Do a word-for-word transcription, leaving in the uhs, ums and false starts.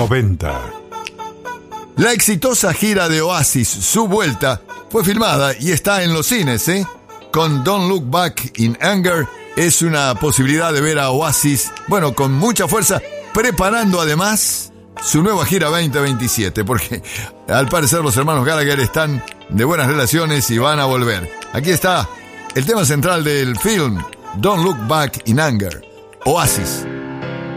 noventa. La exitosa gira de Oasis, su vuelta, fue filmada y está en los cines, ¿eh? Con Don't Look Back in Anger es una posibilidad de ver a Oasis, bueno, con mucha fuerza, preparando además su nueva gira veinte veintisiete, porque al parecer los hermanos Gallagher están de buenas relaciones y van a volver. Aquí está el tema central del film, Don't Look Back in Anger, Oasis.